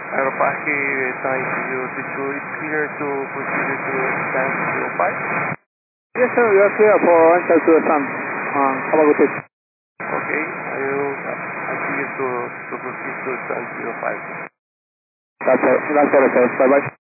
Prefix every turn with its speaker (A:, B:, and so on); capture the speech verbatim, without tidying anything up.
A: Aeroparque Tank zero two two is clear to proceed to Tank zero five.
B: Yes, sir. You are clear for answer to Sun. Uh, have a good day.
A: Okay, I will I see you to, to proceed to Tank zero five.
B: That's all. That's all, sir. Bye bye.